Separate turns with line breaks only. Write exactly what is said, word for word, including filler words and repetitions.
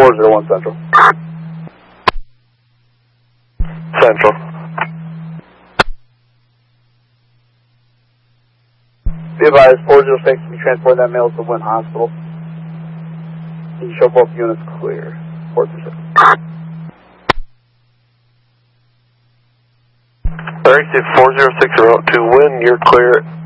four zero one Central.
Central.
Be advised, four zero six, be transporting that male to Wynn Hospital. You show both units clear. four zero six.
Alright, four zero six are out to Wynn, you're clear